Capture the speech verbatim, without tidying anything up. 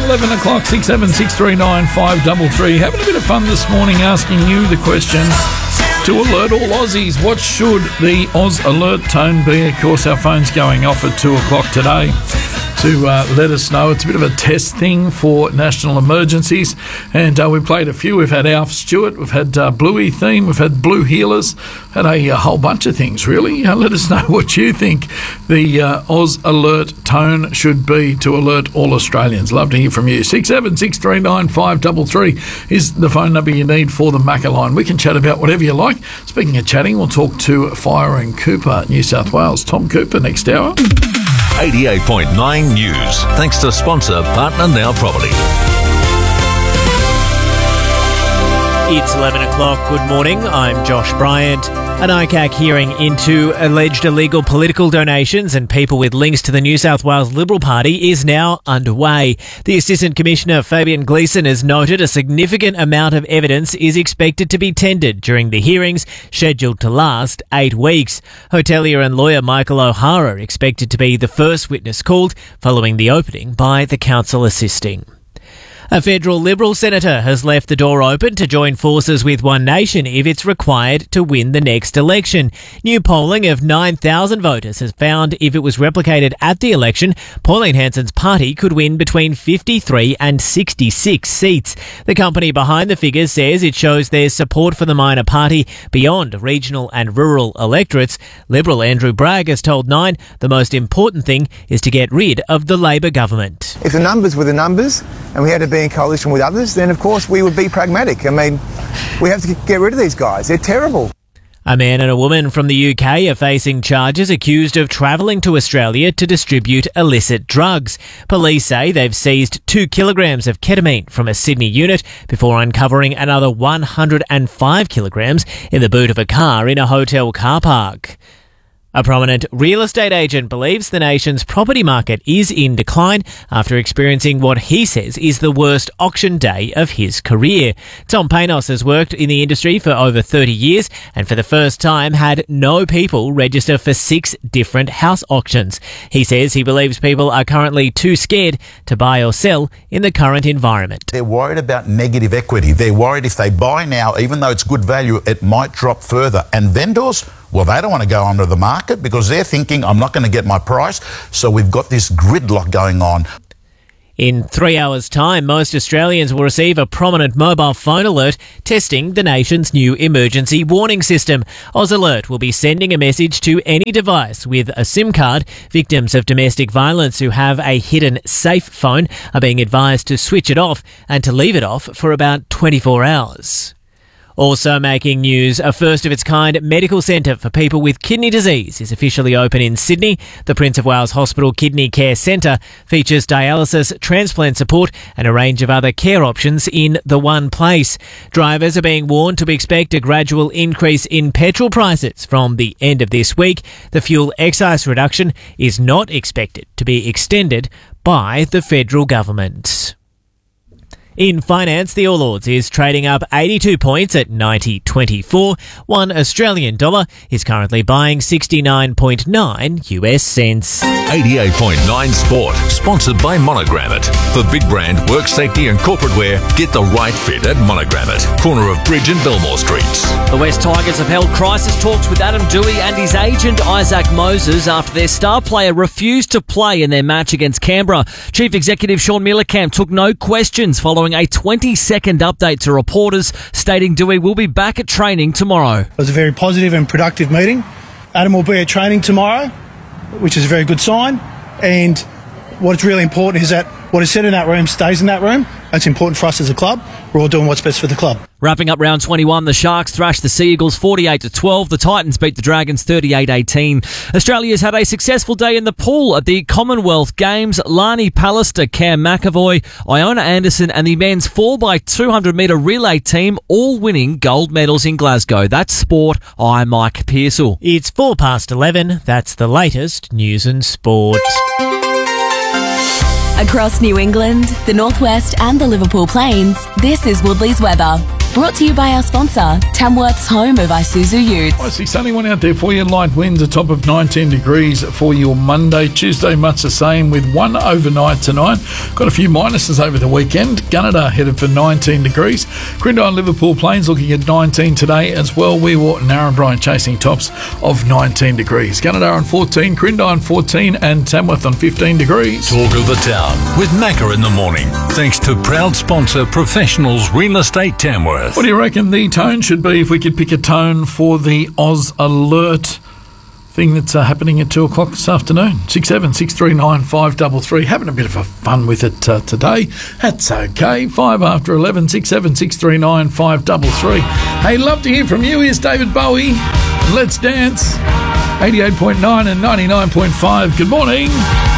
eleven o'clock, six seven six three nine five three three. Having a bit of fun this morning asking you the question to alert all Aussies. What should the Oz alert tone be? Of course, our phone's going off at two o'clock today to uh, let us know. It's a bit of a test thing for national emergencies, and uh, we played a few. We've had Alf Stewart, we've had uh, Bluey theme, we've had Blue Healers, had a, a whole bunch of things really. Uh, let us know what you think the uh, Oz alert tone should be to alert all Australians. Love to hear from you. six seven six three nine five three three is the phone number you need for the Macca line. We can chat about whatever you like. Speaking of chatting, we'll talk to Fire and Cooper, New South Wales. Tom Cooper next hour. eighty-eight point nine News, thanks to sponsor Partner Now Property. It's eleven o'clock. Good morning. I'm Josh Bryant. An I C A C hearing into alleged illegal political donations and people with links to the New South Wales Liberal Party is now underway. The Assistant Commissioner Fabian Gleeson has noted a significant amount of evidence is expected to be tendered during the hearings, scheduled to last eight weeks. Hotelier and lawyer Michael O'Hara expected to be the first witness called following the opening by the council assisting. A federal Liberal senator has left the door open to join forces with One Nation if it's required to win the next election. New polling of nine thousand voters has found if it was replicated at the election, Pauline Hanson's party could win between fifty-three and sixty-six seats. The company behind the figures says it shows their support for the minor party beyond regional and rural electorates. Liberal Andrew Bragg has told Nine the most important thing is to get rid of the Labor government. If the numbers were the numbers and we had to be in coalition with others, then of course we would be pragmatic. I mean, we have to get rid of these guys. They're terrible. A man and a woman from the U K are facing charges accused of travelling to Australia to distribute illicit drugs. Police say they've seized two kilograms of ketamine from a Sydney unit before uncovering another one hundred five kilograms in the boot of a car in a hotel car park. A prominent real estate agent believes the nation's property market is in decline after experiencing what he says is the worst auction day of his career. Tom Panos has worked in the industry for over thirty years and for the first time had no people register for six different house auctions. He says he believes people are currently too scared to buy or sell in the current environment. They're worried about negative equity. They're worried if they buy now, even though it's good value, it might drop further. And vendors, well, they don't want to go onto the market because they're thinking, I'm not going to get my price. So we've got this gridlock going on. In three hours' time, most Australians will receive a prominent mobile phone alert testing the nation's new emergency warning system. Oz Alert will be sending a message to any device with a SIM card. Victims of domestic violence who have a hidden safe phone are being advised to switch it off and to leave it off for about twenty-four hours. Also making news, a first-of-its-kind medical centre for people with kidney disease is officially open in Sydney. The Prince of Wales Hospital Kidney Care Centre features dialysis, transplant support and a range of other care options in the one place. Drivers are being warned to expect a gradual increase in petrol prices from the end of this week. The fuel excise reduction is not expected to be extended by the federal government. In finance, the All Ords is trading up eighty-two points at ninety twenty-four. One Australian dollar is currently buying sixty-nine point nine U S cents. eighty-eight point nine Sport, sponsored by Monogrammet. For big brand, work safety and corporate wear, get the right fit at Monogrammet, corner of Bridge and Belmore Streets. The West Tigers have held crisis talks with Adam Doueihi and his agent Isaac Moses after their star player refused to play in their match against Canberra. Chief Executive Sean Millercamp took no questions following a twenty-second update to reporters, stating Doueihi will be back at training tomorrow. It was a very positive and productive meeting. Adam will be at training tomorrow, which is a very good sign. And what's really important is that what is said in that room stays in that room. That's important for us as a club. We're all doing what's best for the club. Wrapping up round twenty-one, the Sharks thrashed the Sea Eagles forty-eight to twelve. The Titans beat the Dragons thirty-eight eighteen. Australia's had a successful day in the pool at the Commonwealth Games. Lani Pallister, Cam McAvoy, Iona Anderson and the men's four by two hundred metre relay team all winning gold medals in Glasgow. That's sport. I'm Mike Pearsall. It's four past eleven. That's the latest news and sport. Across New England, the Northwest and the Liverpool Plains, this is Woodley's weather. Brought to you by our sponsor, Tamworth's home of Isuzu Utes. I see sunny one out there for you. Light winds, a top of nineteen degrees for your Monday. Tuesday, much the same with one overnight tonight. Got a few minuses over the weekend. Gunnedah headed for nineteen degrees. Crindine, Liverpool Plains looking at nineteen today as well. Weewart and Narrabri chasing tops of nineteen degrees. Gunnedah on fourteen, Crindine fourteen and Tamworth on fifteen degrees. Talk of the Town with Macca in the morning. Thanks to proud sponsor Professionals Real Estate Tamworth. What do you reckon the tone should be if we could pick a tone for the Oz Alert thing that's uh, happening at two o'clock this afternoon? six seven six three nine five three three. Having a bit of a fun with it uh, today. That's okay. Five after eleven, six seven six three nine five three three. Hey, love to hear from you. Here's David Bowie. Let's dance. eighty-eight point nine and ninety-nine point five. Good morning.